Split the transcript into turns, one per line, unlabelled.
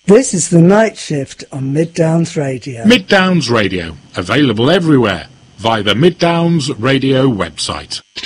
This is The Night Shift on Mid Downs Radio.
Mid Downs Radio, available everywhere via the Mid Downs Radio website.